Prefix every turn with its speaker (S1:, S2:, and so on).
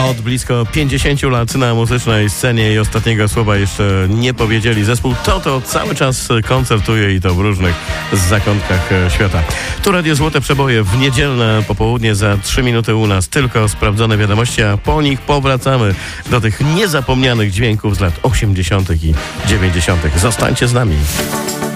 S1: Od blisko 50 lat na muzycznej scenie i ostatniego słowa jeszcze nie powiedzieli. Zespół Toto cały czas koncertuje i to w różnych zakątkach świata. Tu Radio Złote Przeboje w niedzielne popołudnie, za 3 minuty u nas tylko sprawdzone wiadomości, a po nich powracamy do tych niezapomnianych dźwięków z lat 80. i 90. Zostańcie z nami.